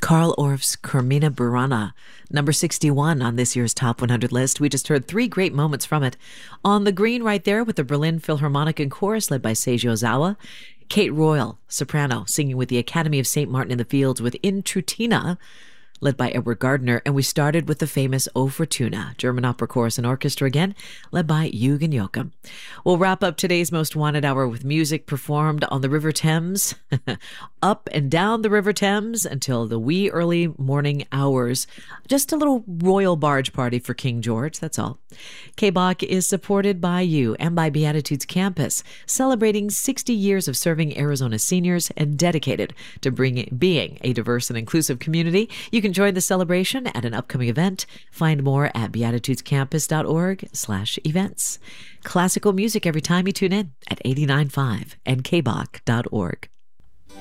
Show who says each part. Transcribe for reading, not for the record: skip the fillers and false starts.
Speaker 1: Carl Orff's Carmina Burana, number 61 on this year's Top 100 list. We just heard three great moments from it. On the Green right there with the Berlin Philharmonic and Chorus led by Seiji Ozawa. Kate Royal, soprano, singing with the Academy of St. Martin in the Fields with In Trutina, led by Edward Gardner. And we started with the famous O Fortuna, German opera chorus and orchestra again, led by Eugen Joachim. We'll wrap up today's Most Wanted Hour with music performed on the River Thames, up and down the River Thames until the wee early morning hours. Just a little royal barge party for King George, that's all. KBOC is supported by you and by Beatitudes Campus, celebrating 60 years of serving Arizona seniors and dedicated to being a diverse and inclusive community. You can join the celebration at an upcoming event. Find more at beatitudescampus.org/events. Classical music every time you tune in at 89.5 and kbok.org.